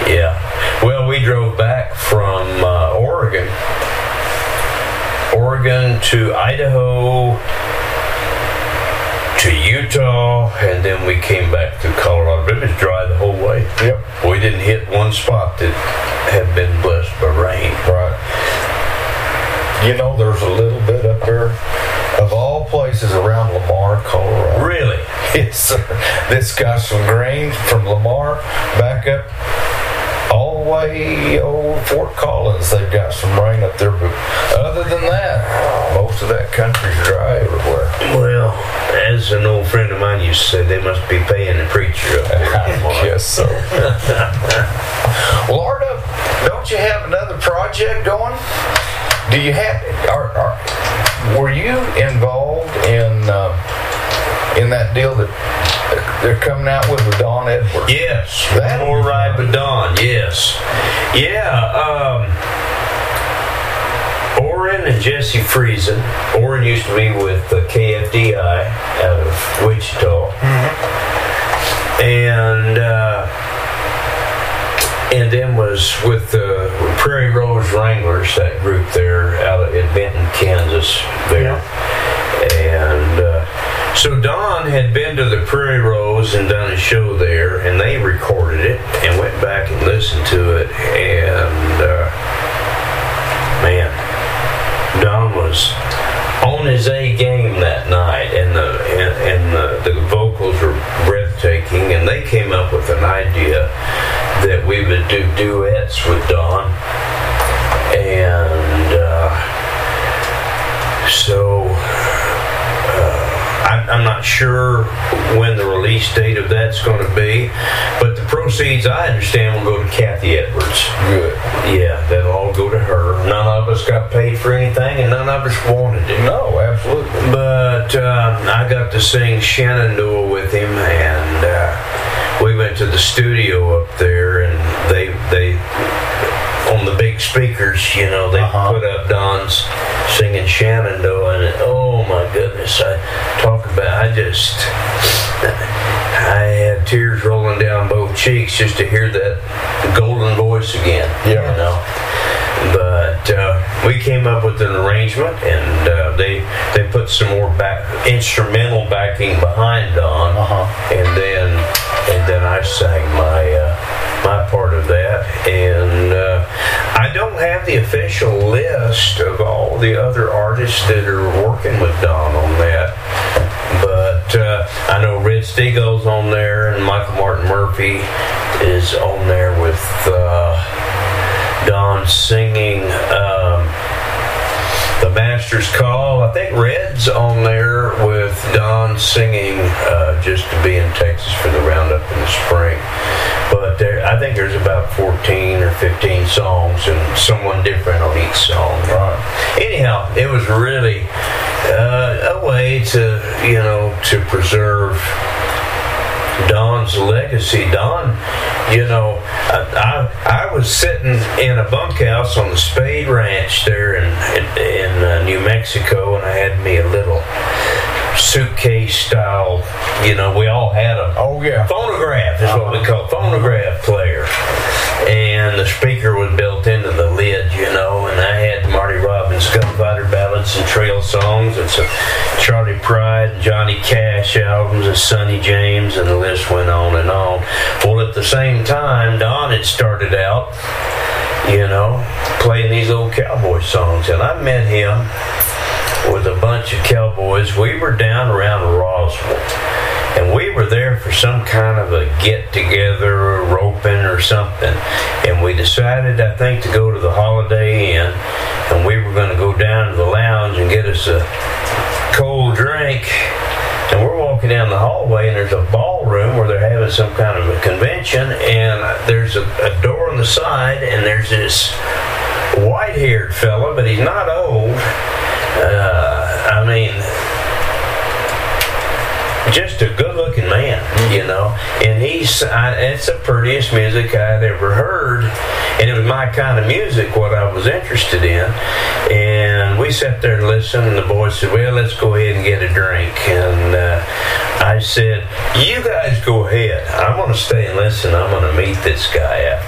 Yeah. Well, we drove back from Oregon to Idaho to Utah, and then we came back to Colorado. But it was dry the whole way. Yep. We didn't hit one spot that had been blessed by rain. Right. You know, there's a little bit up there, of all places, around Lamar, Colorado. Really? Yes, sir. This got some grain from Lamar back up all the way old Fort Collins. They've got some rain up there, but other than that, most of that country's dry everywhere. Well, as an old friend of mine used to say, they must be paying the preacher up there. I guess so. Well, Arda, don't you have another project going? Do you have? Were you involved in that deal that they're coming out with Don Edwards? Yes. One More Ride with Don. Yes. Yeah. Orrin and Jesse Friesen. Orrin used to be with KFDI out of Wichita. And then was with the Prairie Rose Wranglers, that group there out in Benton, Kansas. There. And so Don had been to the Prairie Rose and done a show there, and they recorded it and went back and listened to it. And man, Don was on his A game that night, and the vocals were breathtaking. And they came up with an idea that we would do duets with Don, and so I'm not sure when the release date of that's going to be, but the proceeds, I understand, will go to Kathy Edwards. Good. Yeah, that'll all go to her. None of us got paid for anything, and none of us wanted it. No, absolutely. But I got to sing Shenandoah with him, and we went to the studio up there, and they on the big speakers, you know, they put up Don's singing Shenandoah, and oh my goodness, I had tears rolling down both cheeks just to hear that golden voice again. Yeah. You know. But we came up with an arrangement, and they put some more instrumental backing behind Don, and then I sang my part of that. And I don't have the official list of all the other artists that are working with Don on that, but I know Red Steagall's on there, and Michael Martin Murphey is on there with Don singing The Master's Call. I think Red's on there with Don singing Just to Be in Texas for the Roundup in the Spring. But I think there's about 14 or 15 songs, and someone different on each song. Right. Anyhow, it was really a way to preserve Don's legacy. Don, you know, I was sitting in a bunkhouse on the Spade Ranch there in New Mexico, and I had me a little suitcase style, you know, we all had a phonograph is what we call phonograph player, and the speaker was built into the lid, you know, and I had Marty Robbins Gunfighter Ballads and Trail Songs, and some Charlie Pride and Johnny Cash albums, and Sonny James, and the list went on and on. Well, at the same time, Don had started out, you know, playing these old cowboy songs, and I met him with a bunch of cowboys. We were down around Roswell, and we were there for some kind of a get-together or roping or something, and we decided, I think, to go to the Holiday Inn, and we were going to go down to the lounge and get us a cold drink. And we're walking down the hallway, and there's a ballroom where they're having some kind of a convention, and there's a door on the side, and there's this white-haired fella, but he's not old. I mean, just a good-looking man, you know. And it's the prettiest music I'd ever heard, and it was my kind of music, what I was interested in. And we sat there and listened, and the boys said, well, let's go ahead and get a drink. And I said, you guys go ahead. I'm going to stay and listen. I'm going to meet this guy out